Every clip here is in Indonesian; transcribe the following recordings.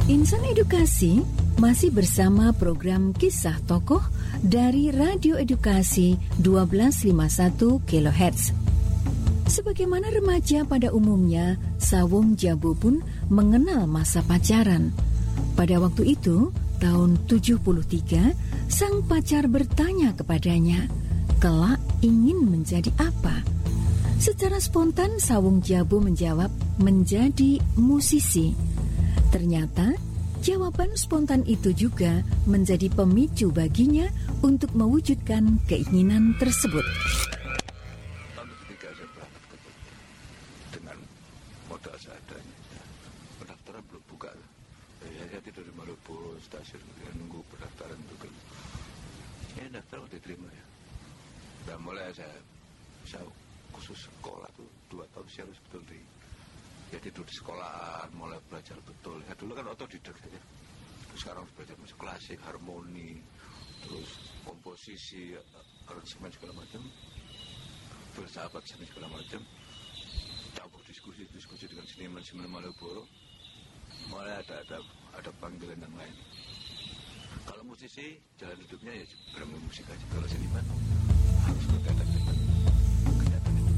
Insan Edukasi masih bersama program Kisah Tokoh dari Radio Edukasi 1251 kHz. Sebagaimana remaja pada umumnya, Sawung Jabo pun mengenal masa pacaran. Pada waktu itu, tahun 73, sang pacar bertanya kepadanya, kelak ingin menjadi apa? Secara spontan Sawung Jabo menjawab, menjadi musisi. Ternyata jawaban spontan itu juga menjadi pemicu baginya untuk mewujudkan keinginan tersebut. Tahun ketiga saya berangkat ke Jogja dengan modal seadanya. Pendaftaran belum buka. Saya tidur di Malioboro stasiun, nunggu pendaftaran itu. Daftar diterima ya. Dan mulai saya khusus sekolah tuh 2 tahun saya harus betul tidur di sekolahan, mulai belajar betul. Ya dulu kan otodidak ya. Terus sekarang harus belajar musik klasik, harmoni, terus komposisi, aransemen segala macam, filsafat seni segala macam. Campur diskusi dengan seniman Malioboro. Mulai ada panggilan yang lain. Kalau musisi jalan hidupnya ya bermusik aja. Kalau seniman harus berkaitan dengan kegiatan itu.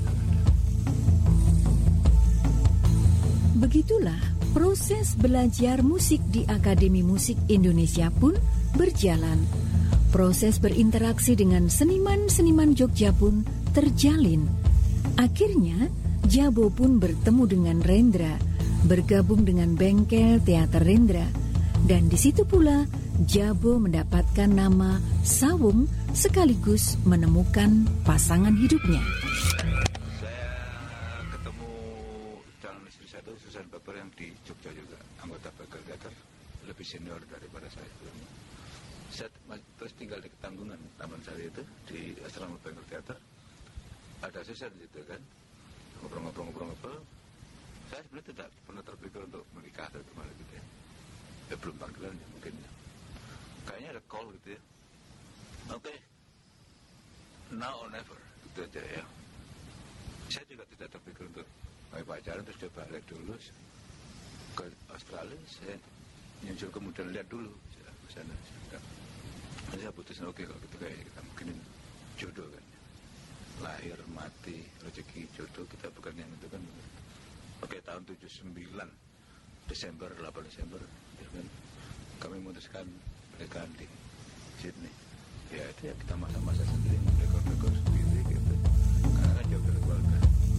Begitulah proses belajar musik di Akademi Musik Indonesia pun berjalan. Proses berinteraksi dengan seniman-seniman Jogja pun terjalin. Akhirnya Jabo pun bertemu dengan Rendra, bergabung dengan bengkel Teater Rendra, dan di situ pula Jabo mendapatkan nama Sawung sekaligus menemukan pasangan hidupnya. Saya ketemu calon istri saya itu Susan Baper yang di Jogja juga, anggota bengkel teater, lebih senior daripada saya. Saya terus tinggal di Ketanggungan, taman saya itu di asrama bengkel teater. Ada Susan gitu kan, ngobrol-ngobrol. Saya sebenarnya tidak pernah terpikir untuk menikah atau gimana gitu ya. Belum panggilannya mungkin ya. Kayaknya ada call gitu ya. Oke. Now or never gitu aja ya. Saya juga tidak terpikir untuk pacaran, terus dia balik dulu ke Australia. Saya nyusul kemudian lihat dulu ke sana. Saya putusin oke kalau gitu kayaknya kita mungkinin jodoh kan. Lahir, mati, rezeki, jodoh kita bukan yang itu kan. Oke, tahun 79 Desember, 8 Desember ya kan, kami memutuskan pernikahan di Sydney. Ya itu ya kita masa-masa sendiri, rekor sendiri gitu. Karena kan jauh dari keluarga.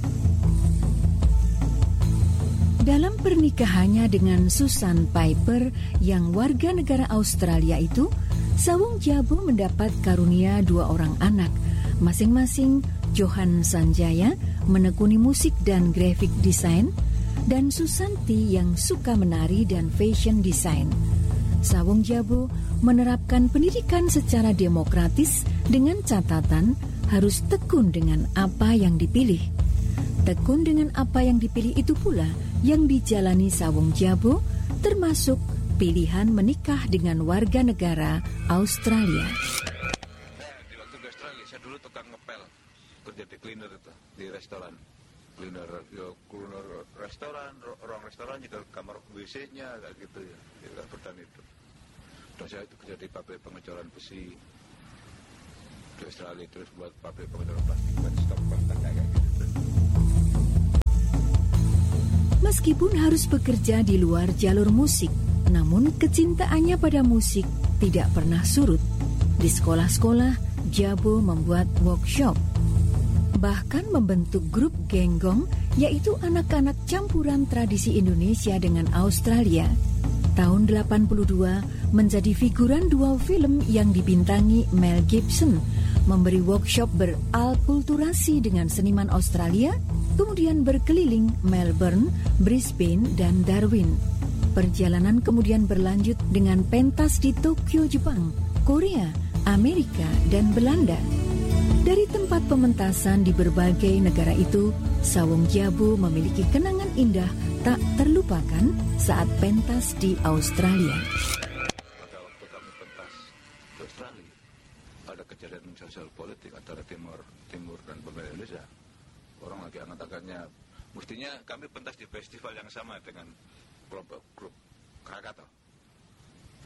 Dalam pernikahannya dengan Susan Piper yang warga negara Australia itu, Sawung Jabo mendapat karunia 2 orang anak. Masing-masing Johan Sanjaya menekuni musik dan graphic design, dan Susanti yang suka menari dan fashion design. Sawung Jabo menerapkan pendidikan secara demokratis dengan catatan harus tekun dengan apa yang dipilih. Tekun dengan apa yang dipilih itu pula yang dijalani Sawung Jabo, termasuk pilihan menikah dengan warga negara Australia. Di waktu di Australia, saya dulu tukang ngepel, kerja di cleaner itu, di restoran. Cleaner restoran, ruang restoran juga kamar WC-nya kayak gitu ya, tidak bertahan hidup. Dan saya itu kerja di pabrik pengecoran besi di Australia, terus buat pabrik pengecoran plastik dan stok plastik kayak gitu. Meskipun harus bekerja di luar jalur musik, namun kecintaannya pada musik tidak pernah surut. Di sekolah-sekolah, Jabo membuat workshop, bahkan membentuk grup genggong, yaitu anak-anak campuran tradisi Indonesia dengan Australia. Tahun 82 menjadi figuran 2 film yang dibintangi Mel Gibson, memberi workshop beralkulturasi dengan seniman Australia, kemudian berkeliling Melbourne, Brisbane, dan Darwin. Perjalanan kemudian berlanjut dengan pentas di Tokyo, Jepang, Korea, Amerika, dan Belanda. Dari tempat pementasan di berbagai negara itu, Sawung Jabo memiliki kenangan indah tak terlupakan saat pentas di Australia. Pada waktu kami pentas di Australia, ada kejadian sosial politik antara Timur dan pemerintah Indonesia. Orang lagi angkat-angkatnya. Mestinya kami pentas di festival yang sama dengan kelompok grup Krakatau.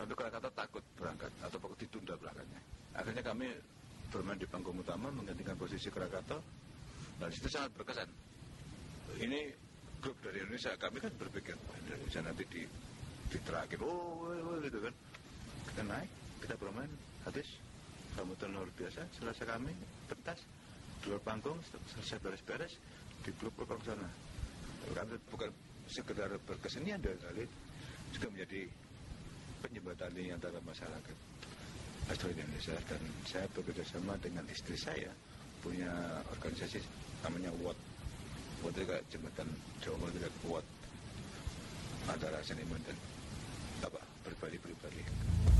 Tapi Krakatau takut berangkat atau ditunda berangkatnya. Akhirnya kami bermain di panggung utama menggantikan posisi Krakatau. Dan itu sangat berkesan. Ini grup dari Indonesia, kami kan berpikir Indonesia nanti diterakin, gitu kan. Kita naik, kita bermain habis, sambutan luar biasa. Selesai kami pentas di luar panggung, selesai beres-beres di klub ke sana. Kami bukan sekedar berkesenian dari kali, juga menjadi penjembatani antara masyarakat asli Indonesia. Dan saya bekerja sama dengan istri saya, punya organisasi namanya WOT. WOT itu kayak jembatan Jawa Timur, WOT antara seniman dan pribadi-pribadi.